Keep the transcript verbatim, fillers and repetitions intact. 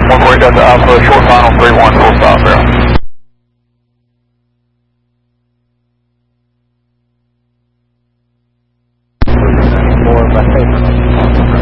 one four eight Delta Alpha, short final three one, full stop there. More of my favorite.